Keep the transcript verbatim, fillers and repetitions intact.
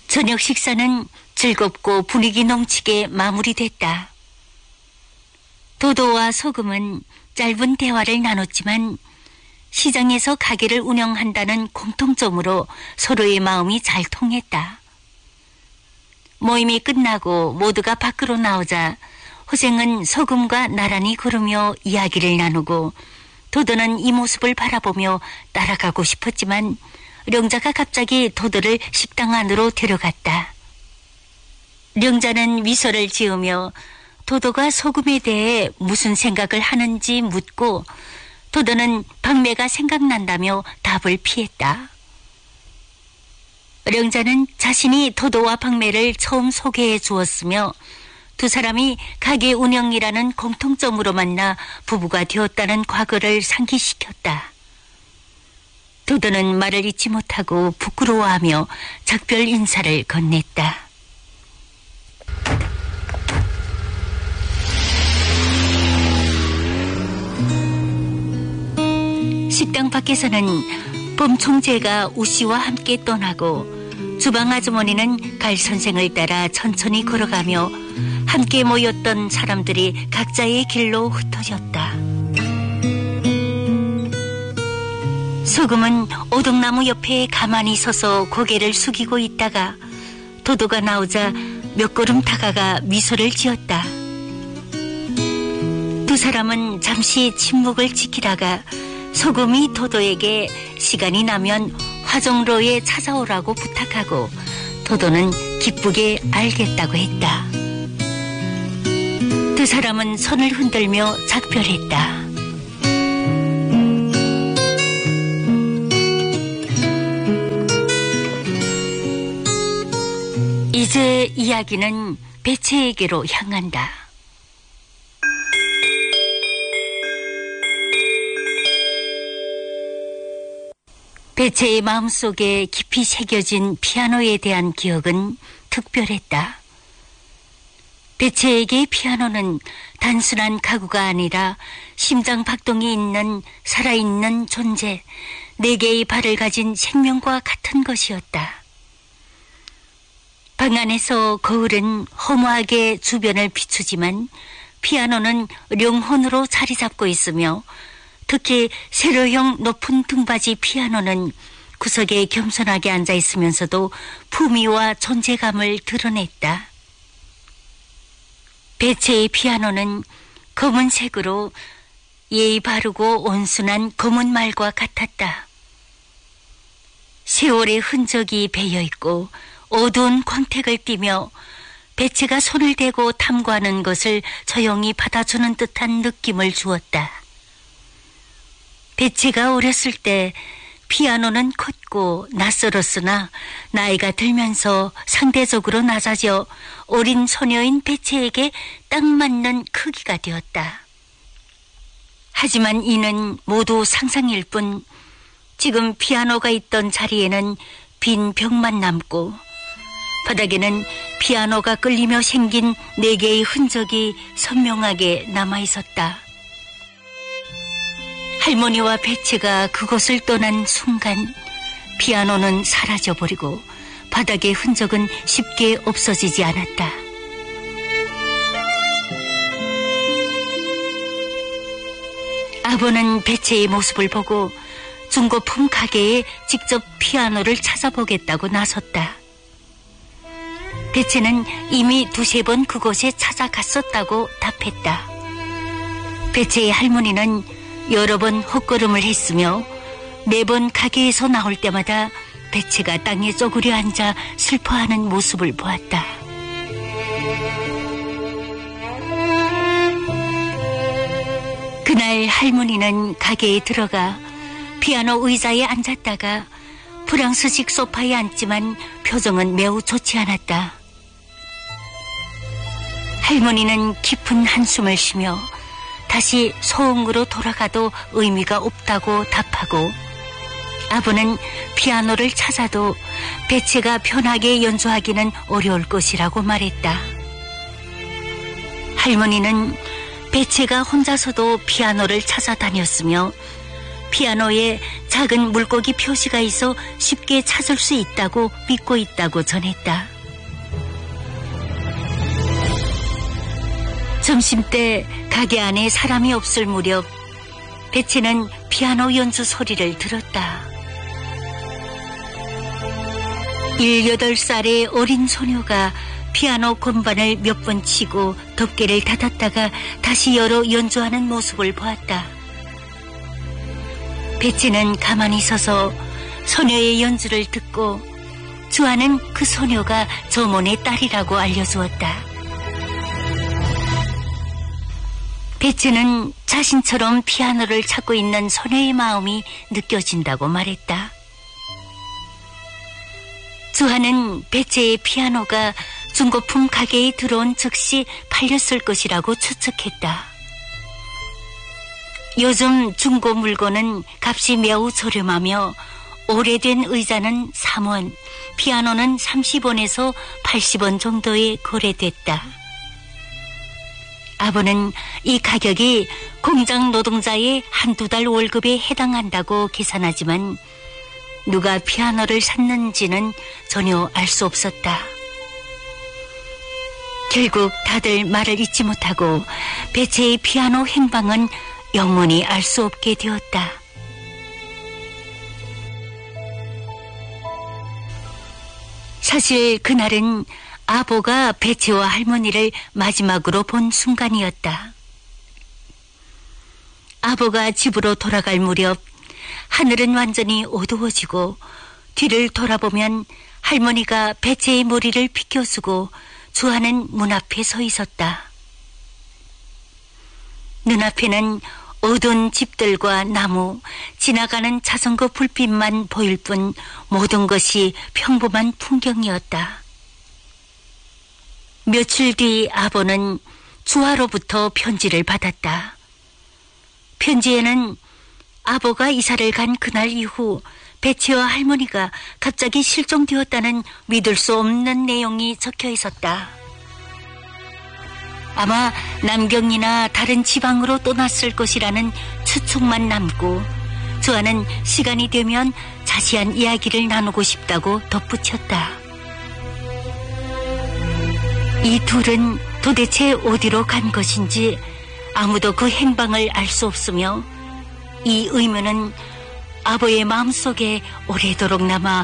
저녁 식사는 즐겁고 분위기 넘치게 마무리됐다. 도도와 소금은 짧은 대화를 나눴지만 시장에서 가게를 운영한다는 공통점으로 서로의 마음이 잘 통했다. 모임이 끝나고 모두가 밖으로 나오자 호생은 소금과 나란히 걸으며 이야기를 나누고 도도는 이 모습을 바라보며 따라가고 싶었지만 령자가 갑자기 도도를 식당 안으로 데려갔다. 령자는 미소를 지으며 도도가 소금에 대해 무슨 생각을 하는지 묻고 도도는 박매가 생각난다며 답을 피했다. 령자는 자신이 도도와 박매를 처음 소개해 주었으며 두 사람이 가게 운영이라는 공통점으로 만나 부부가 되었다는 과거를 상기시켰다. 도도는 말을 잊지 못하고 부끄러워하며 작별 인사를 건넸다. 식당 밖에서는 범총재가 우씨와 함께 떠나고 주방 아주머니는 갈 선생을 따라 천천히 걸어가며 함께 모였던 사람들이 각자의 길로 흩어졌다. 소금은 오동나무 옆에 가만히 서서 고개를 숙이고 있다가 도도가 나오자 몇 걸음 다가가 미소를 지었다. 두 사람은 잠시 침묵을 지키다가 소금이 도도에게 시간이 나면 화정로에 찾아오라고 부탁하고 도도는 기쁘게 알겠다고 했다. 두 사람은 손을 흔들며 작별했다. 이제 이야기는 배채에게로 향한다. 배채의 마음속에 깊이 새겨진 피아노에 대한 기억은 특별했다. 배채에게 피아노는 단순한 가구가 아니라 심장 박동이 있는 살아있는 존재, 네 개의 발을 가진 생명과 같은 것이었다. 방 안에서 거울은 허무하게 주변을 비추지만 피아노는 영혼으로 자리 잡고 있으며 특히 세로형 높은 등받이 피아노는 구석에 겸손하게 앉아있으면서도 품위와 존재감을 드러냈다. 배채의 피아노는 검은색으로 예의 바르고 온순한 검은 말과 같았다. 세월의 흔적이 배어있고 어두운 광택을 띠며 배채가 손을 대고 탐구하는 것을 조용히 받아주는 듯한 느낌을 주었다. 배채가 어렸을 때 피아노는 컸고 낯설었으나 나이가 들면서 상대적으로 낮아져 어린 소녀인 배채에게 딱 맞는 크기가 되었다. 하지만 이는 모두 상상일 뿐 지금 피아노가 있던 자리에는 빈 벽만 남고 바닥에는 피아노가 끌리며 생긴 네 개의 흔적이 선명하게 남아있었다. 할머니와 배채가 그곳을 떠난 순간 피아노는 사라져버리고 바닥의 흔적은 쉽게 없어지지 않았다. 아버는 배채의 모습을 보고 중고품 가게에 직접 피아노를 찾아보겠다고 나섰다. 배채는 이미 두세 번 그곳에 찾아갔었다고 답했다. 배채의 할머니는 여러 번 헛걸음을 했으며 매번 가게에서 나올 때마다 배채가 땅에 쪼그려 앉아 슬퍼하는 모습을 보았다. 그날 할머니는 가게에 들어가 피아노 의자에 앉았다가 프랑스식 소파에 앉지만 표정은 매우 좋지 않았다. 할머니는 깊은 한숨을 쉬며 다시 소음으로 돌아가도 의미가 없다고 답하고 아버는 피아노를 찾아도 배채가 편하게 연주하기는 어려울 것이라고 말했다. 할머니는 배채가 혼자서도 피아노를 찾아다녔으며 피아노에 작은 물고기 표시가 있어 쉽게 찾을 수 있다고 믿고 있다고 전했다. 점심때 가게 안에 사람이 없을 무렵 배치는 피아노 연주 소리를 들었다. 일여덟 살의 어린 소녀가 피아노 건반을 몇 번 치고 덮개를 닫았다가 다시 열어 연주하는 모습을 보았다. 배치는 가만히 서서 소녀의 연주를 듣고 주아는 그 소녀가 저몬의 딸이라고 알려주었다. 배치는 자신처럼 피아노를 찾고 있는 소녀의 마음이 느껴진다고 말했다. 주아는 배치의 피아노가 중고품 가게에 들어온 즉시 팔렸을 것이라고 추측했다. 요즘 중고 물건은 값이 매우 저렴하며 오래된 의자는 삼 원, 피아노는 삼십 원에서 팔십 원 정도에 거래됐다. 아버는 이 가격이 공장 노동자의 한두 달 월급에 해당한다고 계산하지만 누가 피아노를 샀는지는 전혀 알 수 없었다. 결국 다들 말을 잇지 못하고 배치의 피아노 행방은 영원히 알 수 없게 되었다. 사실 그날은 아보가 배치와 할머니를 마지막으로 본 순간이었다. 아보가 집으로 돌아갈 무렵 하늘은 완전히 어두워지고 뒤를 돌아보면 할머니가 배치의 머리를 비껴쓰고 주아는 문 앞에 서 있었다. 눈앞에는 어두운 집들과 나무, 지나가는 자전거 불빛만 보일 뿐 모든 것이 평범한 풍경이었다. 며칠 뒤 아버는 주아로부터 편지를 받았다. 편지에는 아버가 이사를 간 그날 이후 배치와 할머니가 갑자기 실종되었다는 믿을 수 없는 내용이 적혀 있었다. 아마 남경이나 다른 지방으로 떠났을 것이라는 추측만 남고 주아는 시간이 되면 자세한 이야기를 나누고 싶다고 덧붙였다. 이 둘은 도대체 어디로 간 것인지 아무도 그 행방을 알 수 없으며 이 의문은 아버의 마음속에 오래도록 남아